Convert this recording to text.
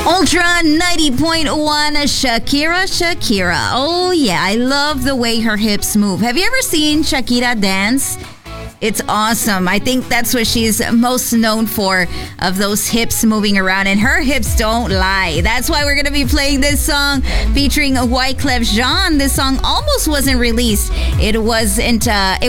Ultra 90.1 Shakira. Oh yeah, I love the way her hips move. Have you ever seen Shakira dance? It's awesome. I think that's what she's most known for, of those hips moving around, and her hips don't lie. That's why we're going to be playing this song featuring Wyclef Jean. This song almost wasn't released. It